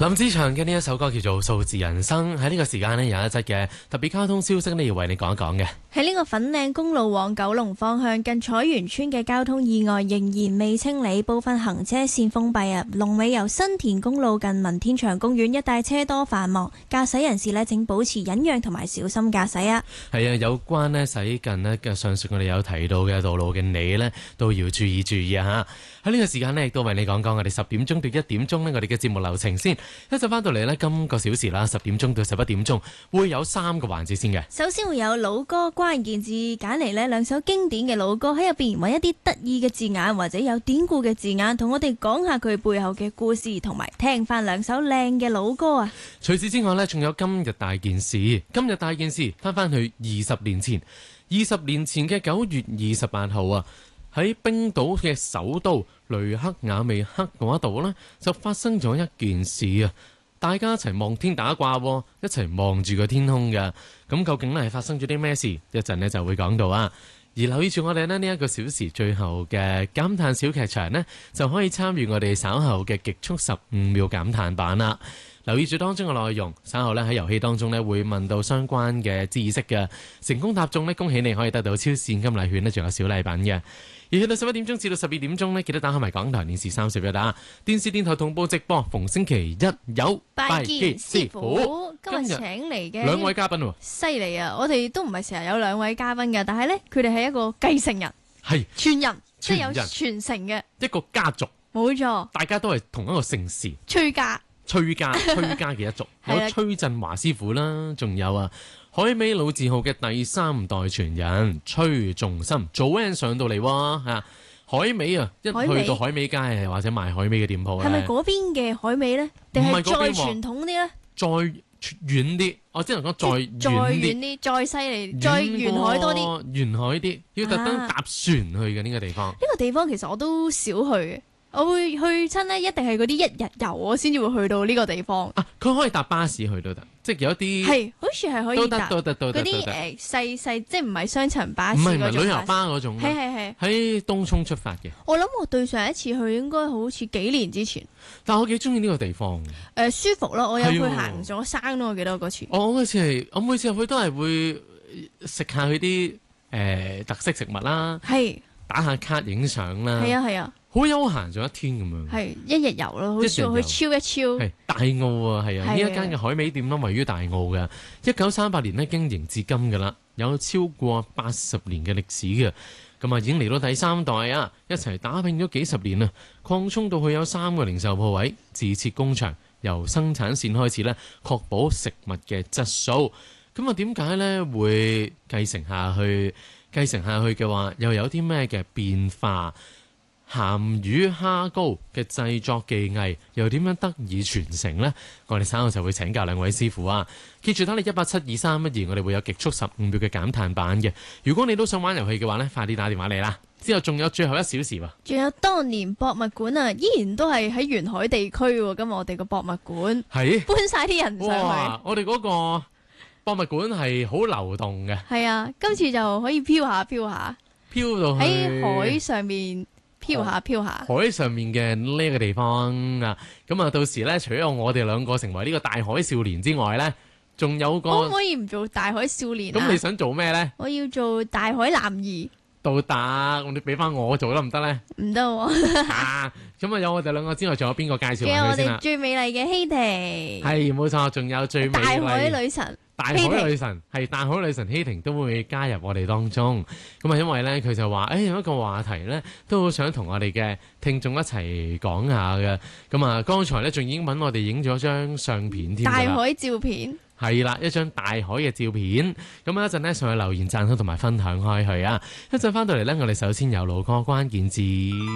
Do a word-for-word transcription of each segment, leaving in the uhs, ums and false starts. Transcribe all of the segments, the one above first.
林子祥嘅呢一首歌叫做《數字人生》，喺呢個時間呢，有一則嘅特別交通消息呢，要為你講一講嘅。 喺呢個粉嶺公路往九龍方向近彩園村嘅交通意外仍然未清理，部分行車線封閉啊。龍尾由新田公路近文天祥公園一帶車多繁忙，駕駛人士呢，請保持忍讓同埋小心駕駛啊。 係啊，有關呢駛近呢嘅上述我哋有提到嘅道路嘅你呢，都要注意注意啊吓。喺呢個時間呢，亦都為你講講我哋十點鐘到一點鐘呢，我哋嘅節目流程先。一陣翻到嚟呢，今個小時啦，十點鐘到十一點鐘會有三個環節先嘅。 首先會有老歌關鍵字，揀嚟呢兩首經典嘅老歌，喺入邊揾一啲得意嘅字眼或者有典故嘅字眼，同我哋講下佢背後嘅故事，同埋聽翻兩首靚嘅老歌啊！ 除此之外呢，仲有今日大件事。今日大件事翻翻去二十年前，二十年前嘅九月二十八號啊，喺冰島嘅首都雷克雅未克嗰度呢，就發生咗一件事啊！大家一齊望天打卦，一齊望住個天空嘅。咁究竟咧係發生咗啲咩事？一陣呢就會講到啊！而留意住我哋呢呢一個小時最後嘅減碳小劇場呢，就可以參與我哋稍後嘅極速十五秒減碳版啦。留意住當中嘅內容，稍後咧喺遊戲當中咧會問到相關嘅知識嘅，成功答中呢，恭喜你可以得到超現金禮券呢，仲有小禮品嘅。而去到十一點鐘至到十二點鐘呢，記得打開埋港台電視三十一打電視電台同步直播，逢星期一有拜見師傅。今日請嚟嘅兩位嘉賓喎， 犀利啊！我哋都唔係成日有兩位嘉賓嘅，但係呢，佢哋係一個繼承人， 係傳人，即係有傳傳承嘅一個家族， 冇錯， 大家都係同一個姓氏， 崔家。 崔家崔家嘅一族，有崔振華師傅啦，仲有啊海味老字號嘅第三代傳人崔仲森，早 N 上到嚟喎嚇。海味啊，一去到海味街或者賣海味嘅店鋪咧， 係咪嗰邊嘅海味咧？定係再傳統啲咧？ 再遠啲，我只能講再再遠遠啲，再犀利，再沿海多啲， 沿海啲，要特登搭船去嘅呢個地方。 呢個地方其實我都少去嘅。我會去親呢，一定係嗰啲一日遊，我先至會去到呢個地方。 啊，佢可以搭巴士去都得，即係有一啲係，好似係可以搭都得，都得， 嗰啲誒細細，即係唔係雙層巴士唔係嗰種。 唔係旅遊巴嗰種。 係係係。 喺東涌出發嘅。我諗我對上一次去應該好似幾年之前。 但我幾中意呢個地方。誒、 呃、舒服咯，我有去行咗山咯，我記得嗰次。 我嗰次係，我每次入去都係會食下佢啲誒特色食物啦， 係打下卡影相啦。 係啊係啊。 好悠閒咗一天咁樣， 係一日遊咯，好似去超一超。係大澳啊，係啊，呢一間嘅海味店都位於大澳嘅，一九三八年呢經營至今噶啦，有超過八十年嘅歷史嘅，咁啊已經嚟到第三代啊，一齊打拼咗幾十年啊，擴充到去有三個零售鋪位，自設工場，由生產線開始呢，確保食物嘅質素。咁啊點解呢會繼承下去？繼承下去嘅話，又有啲咩嘅變化？鹹魚蝦膏嘅製作技藝又點樣得以傳承呢？我哋稍後就會請教兩位師傅啊！記住打你一八七二三一二，我哋會有極速十五秒嘅減碳版嘅。如果你都想玩遊戲嘅話呢，快啲打電話嚟啦！之後仲有最後一小時喎， 仲有當年博物館啊，依然都係喺沿海地區喎。今日我哋個博物館係搬晒啲人上去， 我哋嗰個博物館係好流動嘅。 係啊，今次就可以飄下飄下， 飄到喺海上面。飄下飄下， 海上面嘅呢個地方啊，咁啊到時咧，除咗我哋兩個成為呢個大海少年之外咧，仲有個可唔可以唔做大海少年啊？ 咁你想做咩咧？ 我要做大海男兒。 都得，咁你俾翻我做得唔得咧？ 唔得喎。 啊，咁啊有我哋兩個之外，仲有邊個介紹下佢先啦？ 仲有我哋最美麗嘅希婷。 係冇錯，仲有最美麗大海女神。 大海女神係大海女神希婷都會加入我哋當中，咁啊因為咧佢就話，誒、哎、有一個話題咧都好想同我哋嘅聽眾一齊講下嘅，咁啊剛才咧仲已經揾我哋影咗張相片添， 大海照片係啦，一張大海嘅照片，咁啊一陣咧上去留言讚好同埋分享開去啊，一陣翻到嚟咧我哋首先有老歌關鍵字，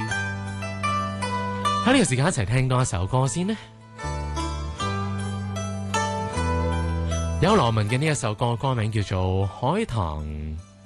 喺呢個時間一齊聽多一首歌先呢。有羅文嘅呢一首歌，歌名叫做《海棠》。